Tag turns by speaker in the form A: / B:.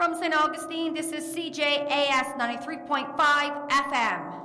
A: From St. Augustine, this is CJAS 93.5 FM.